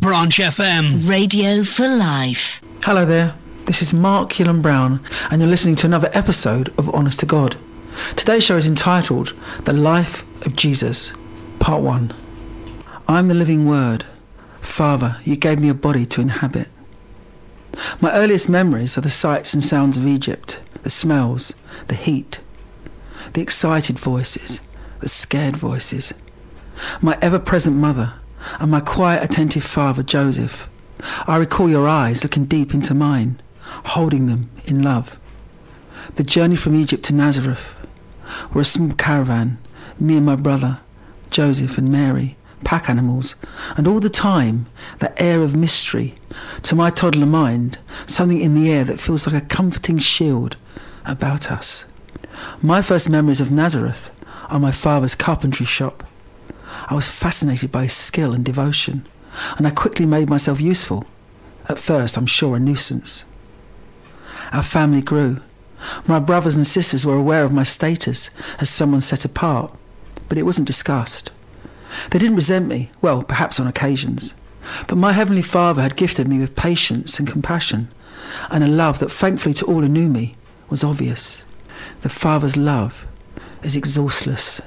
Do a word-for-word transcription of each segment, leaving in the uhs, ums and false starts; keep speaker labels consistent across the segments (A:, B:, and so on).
A: Branch F M.
B: Radio for life.
C: Hello there, this is Mark Hewlin Brown, and you're listening to another episode of Honest to God. Today's show is entitled The Life of Jesus, Part one. I'm the living word. Father, you gave me a body to inhabit. My earliest memories are the sights and sounds of Egypt, the smells, the heat, the excited voices, the scared voices. My ever-present mother and my quiet, attentive father, Joseph. I recall your eyes looking deep into mine, holding them in love. The journey from Egypt to Nazareth. We're a small caravan, me and my brother, Joseph and Mary, pack animals, and all the time, that air of mystery. To my toddler mind, something in the air that feels like a comforting shield about us. My first memories of Nazareth are my father's carpentry shop. I was fascinated by his skill and devotion, and I quickly made myself useful. At first, I'm sure, a nuisance. Our family grew. My brothers and sisters were aware of my status as someone set apart, but it wasn't discussed. They didn't resent me, well, perhaps on occasions, but my Heavenly Father had gifted me with patience and compassion, and a love that, thankfully to all who knew me, was obvious. The Father's love is exhaustless.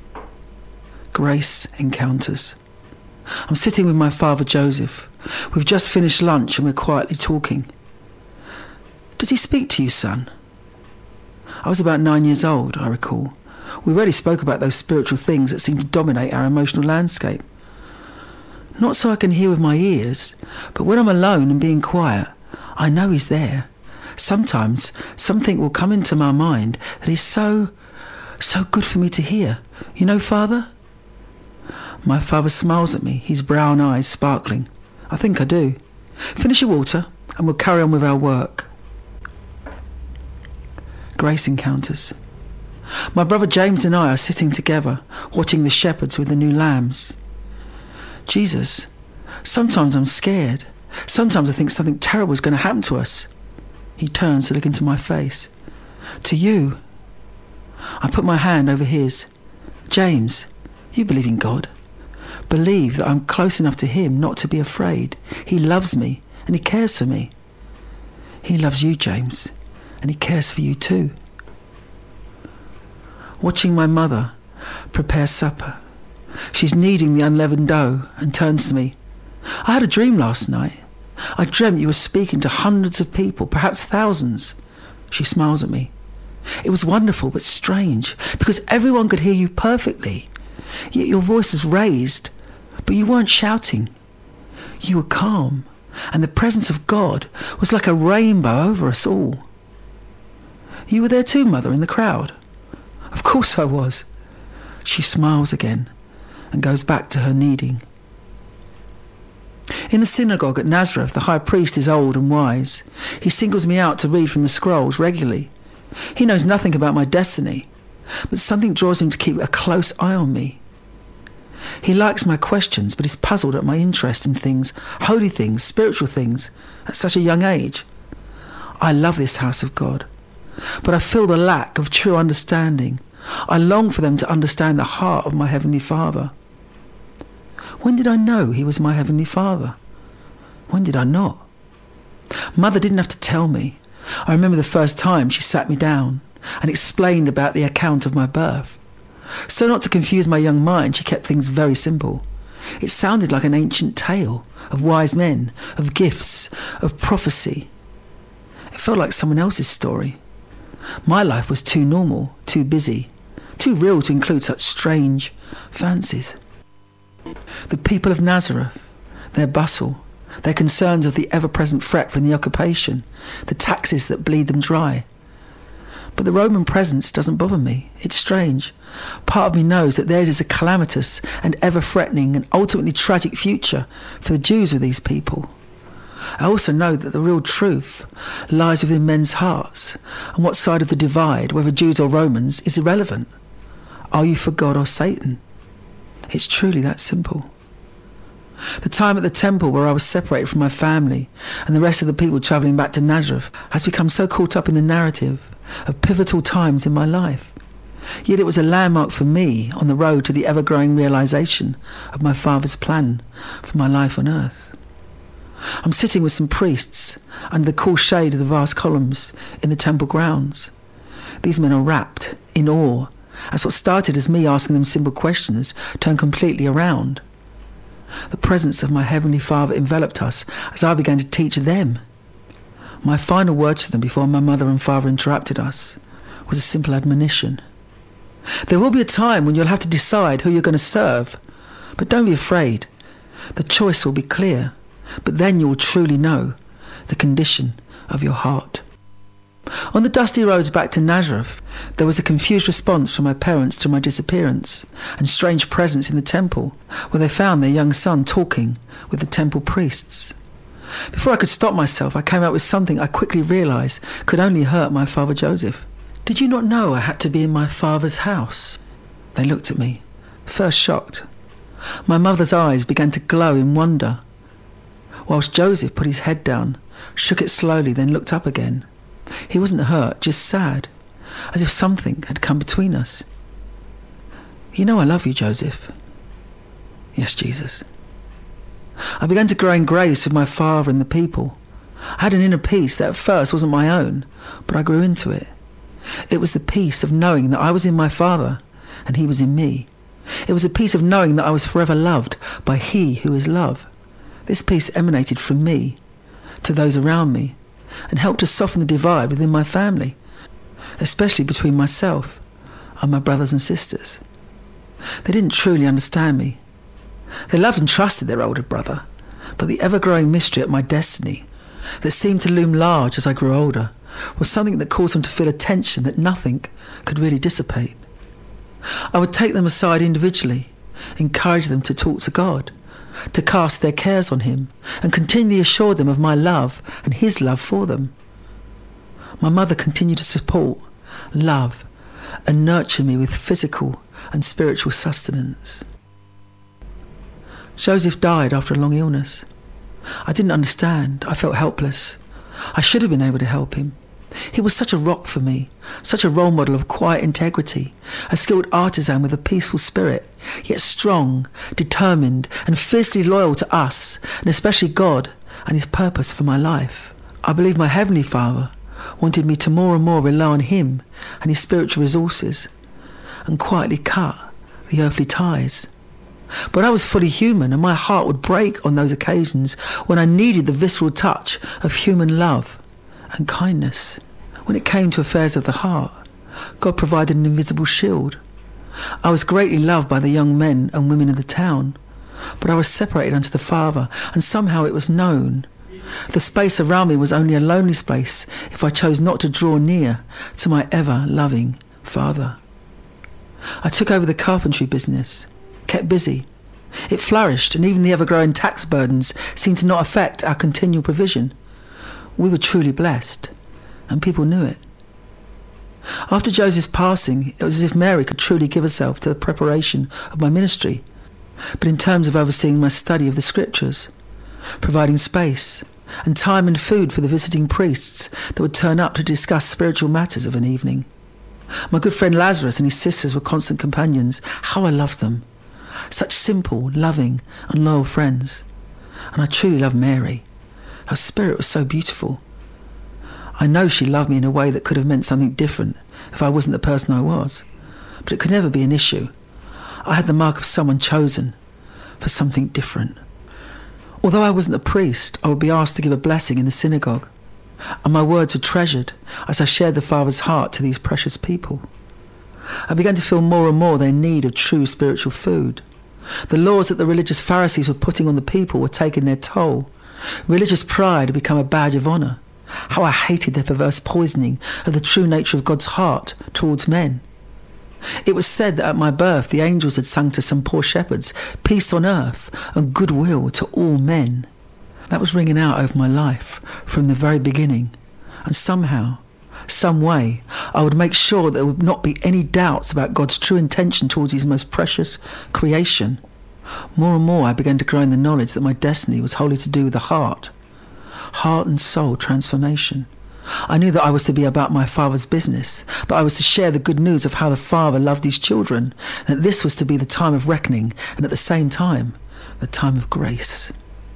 C: Grace encounters. I'm sitting with my father, Joseph. We've just finished lunch and we're quietly talking. Does he speak to you, son? I was about nine years old, I recall. We rarely spoke about those spiritual things that seem to dominate our emotional landscape. Not so I can hear with my ears, but when I'm alone and being quiet, I know he's there. Sometimes something will come into my mind that is so, so good for me to hear. You know, Father? My father smiles at me, his brown eyes sparkling. I think I do. Finish your water and we'll carry on with our work. Grace encounters. My brother James and I are sitting together, watching the shepherds with the new lambs. Jesus, sometimes I'm scared. Sometimes I think something terrible is going to happen to us. He turns to look into my face. To you. I put my hand over his. James, you believe in God. Believe that I'm close enough to him not to be afraid. He loves me and he cares for me. He loves you, James, and he cares for you too. Watching my mother prepare supper. She's kneading the unleavened dough and turns to me. I had a dream last night. I dreamt you were speaking to hundreds of people, perhaps thousands. She smiles at me. It was wonderful but strange because everyone could hear you perfectly. Yet your voice was raised, but you weren't shouting. You were calm, and the presence of God was like a rainbow over us all. You were there too, Mother, in the crowd? Of course I was. She smiles again and goes back to her kneading. In the synagogue at Nazareth, the high priest is old and wise. He singles me out to read from the scrolls regularly. He knows nothing about my destiny, but something draws him to keep a close eye on me. He likes my questions, but is puzzled at my interest in things, holy things, spiritual things, at such a young age. I love this house of God, but I feel the lack of true understanding. I long for them to understand the heart of my Heavenly Father. When did I know he was my Heavenly Father? When did I not? Mother didn't have to tell me. I remember the first time she sat me down and explained about the account of my birth. So not to confuse my young mind, she kept things very simple. It sounded like an ancient tale of wise men, of gifts, of prophecy. It felt like someone else's story. My life was too normal, too busy, too real to include such strange fancies. The people of Nazareth, their bustle, their concerns of the ever-present threat from the occupation, the taxes that bleed them dry. But the Roman presence doesn't bother me. It's strange. Part of me knows that theirs is a calamitous and ever-threatening and ultimately tragic future for the Jews of these people. I also know that the real truth lies within men's hearts, and what side of the divide, whether Jews or Romans, is irrelevant. Are you for God or Satan? It's truly that simple. The time at the temple where I was separated from my family and the rest of the people travelling back to Nazareth has become so caught up in the narrative of pivotal times in my life. Yet it was a landmark for me on the road to the ever-growing realisation of my Father's plan for my life on earth. I'm sitting with some priests under the cool shade of the vast columns in the temple grounds. These men are rapt in awe as what started as me asking them simple questions turned completely around. The presence of my Heavenly Father enveloped us as I began to teach them. My final words to them before my mother and father interrupted us was a simple admonition. There will be a time when you'll have to decide who you're going to serve, but don't be afraid. The choice will be clear, but then you will truly know the condition of your heart. On the dusty roads back to Nazareth, there was a confused response from my parents to my disappearance and strange presence in the temple, where they found their young son talking with the temple priests. Before I could stop myself, I came out with something I quickly realised could only hurt my father Joseph. Did you not know I had to be in my father's house? They looked at me, first shocked. My mother's eyes began to glow in wonder, whilst Joseph put his head down, shook it slowly, then looked up again. He wasn't hurt, just sad, as if something had come between us. You know I love you, Joseph. Yes, Jesus. I began to grow in grace with my father and the people. I had an inner peace that at first wasn't my own, but I grew into it. It was the peace of knowing that I was in my Father and he was in me. It was a peace of knowing that I was forever loved by he who is love. This peace emanated from me to those around me and helped to soften the divide within my family, especially between myself and my brothers and sisters. They didn't truly understand me. They loved and trusted their older brother, but the ever-growing mystery of my destiny that seemed to loom large as I grew older was something that caused them to feel a tension that nothing could really dissipate. I would take them aside individually, encourage them to talk to God, to cast their cares on him, and continually assure them of my love and his love for them. My mother continued to support, love, and nurture me with physical and spiritual sustenance. Joseph died after a long illness. I didn't understand. I felt helpless. I should have been able to help him. He was such a rock for me, such a role model of quiet integrity, a skilled artisan with a peaceful spirit, yet strong, determined, and fiercely loyal to us, and especially God and his purpose for my life. I believe my Heavenly Father wanted me to more and more rely on him and his spiritual resources, and quietly cut the earthly ties. But I was fully human, and my heart would break on those occasions when I needed the visceral touch of human love and kindness. When it came to affairs of the heart, God provided an invisible shield. I was greatly loved by the young men and women of the town, but I was separated unto the Father, and somehow it was known. The space around me was only a lonely space if I chose not to draw near to my ever-loving Father. I took over the carpentry business, kept busy. It flourished, and even the ever-growing tax burdens seemed to not affect our continual provision. We were truly blessed, and people knew it. After Joseph's passing, it was as if Mary could truly give herself to the preparation of my ministry, but in terms of overseeing my study of the scriptures, providing space and time and food for the visiting priests that would turn up to discuss spiritual matters of an evening. My good friend Lazarus and his sisters were constant companions. How I loved them. Such simple, loving and loyal friends. And I truly loved Mary. Her spirit was so beautiful. I know she loved me in a way that could have meant something different if I wasn't the person I was, but it could never be an issue. I had the mark of someone chosen for something different. Although I wasn't a priest, I would be asked to give a blessing in the synagogue, and my words were treasured as I shared the Father's heart to these precious people. I began to feel more and more their need of true spiritual food. The laws that the religious Pharisees were putting on the people were taking their toll. Religious pride had become a badge of honour. How I hated their perverse poisoning of the true nature of God's heart towards men. It was said that at my birth the angels had sung to some poor shepherds, peace on earth and goodwill to all men. That was ringing out over my life from the very beginning, and somehow, some way, I would make sure there would not be any doubts about God's true intention towards his most precious creation. More and more I began to grow in the knowledge that my destiny was wholly to do with the heart, heart and soul transformation. I knew that I was to be about my Father's business, that I was to share the good news of how the Father loved his children, that this was to be the time of reckoning and at the same time, the time of grace.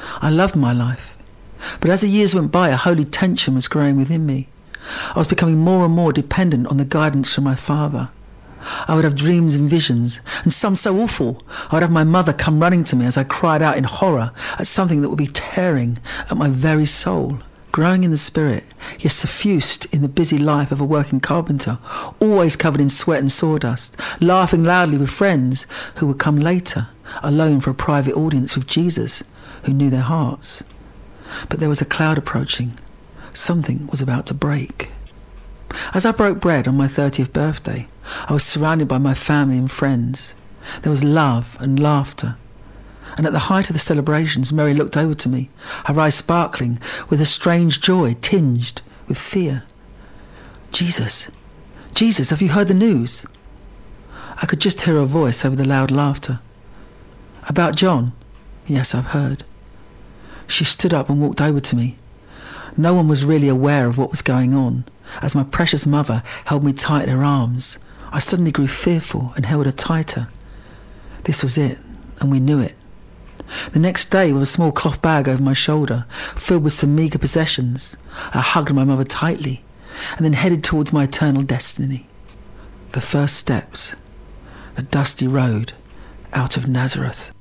C: I loved my life. But as the years went by, a holy tension was growing within me. I was becoming more and more dependent on the guidance from my father. I would have dreams and visions, and some so awful, I would have my mother come running to me as I cried out in horror at something that would be tearing at my very soul. Growing in the spirit, yet suffused in the busy life of a working carpenter, always covered in sweat and sawdust, laughing loudly with friends who would come later, alone for a private audience with Jesus, who knew their hearts. But there was a cloud approaching. Something was about to break. As I broke bread on my thirtieth birthday, I was surrounded by my family and friends. There was love and laughter. And at the height of the celebrations, Mary looked over to me, her eyes sparkling with a strange joy tinged with fear. Jesus, Jesus, have you heard the news? I could just hear her voice over the loud laughter. About John? Yes, I've heard. She stood up and walked over to me. No one was really aware of what was going on. As my precious mother held me tight in her arms, I suddenly grew fearful and held her tighter. This was it, and we knew it. The next day, with a small cloth bag over my shoulder, filled with some meagre possessions, I hugged my mother tightly and then headed towards my eternal destiny. The first steps, the dusty road out of Nazareth.